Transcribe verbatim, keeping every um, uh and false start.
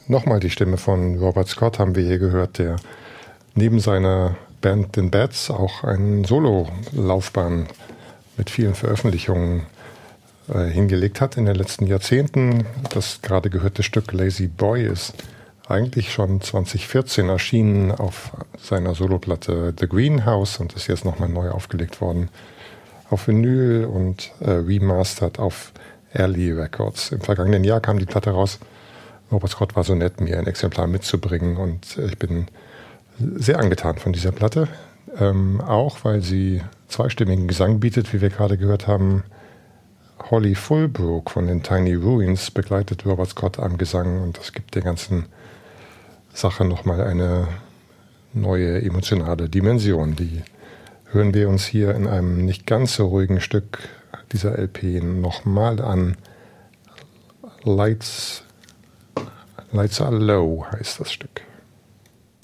nochmal die Stimme von Robert Scott haben wir hier gehört, der neben seiner Band den Bats auch eine Solo-Laufbahn mit vielen Veröffentlichungen äh, hingelegt hat in den letzten Jahrzehnten. Das gerade gehörte Stück Lazy Boy ist eigentlich schon zwanzig vierzehn erschienen auf seiner Soloplatte The Greenhouse und ist jetzt nochmal neu aufgelegt worden auf Vinyl und äh, remastered auf Early Records. Im vergangenen Jahr kam die Platte raus. Robert Scott war so nett, mir ein Exemplar mitzubringen und ich bin sehr angetan von dieser Platte. Ähm, auch, weil sie zweistimmigen Gesang bietet, wie wir gerade gehört haben. Holly Fulbrook von den Tiny Ruins begleitet Robert Scott am Gesang und das gibt der ganzen Sache nochmal eine neue emotionale Dimension. Die hören wir uns hier in einem nicht ganz so ruhigen Stück dieser L P nochmal an. Lights, Lights Are Low heißt das Stück.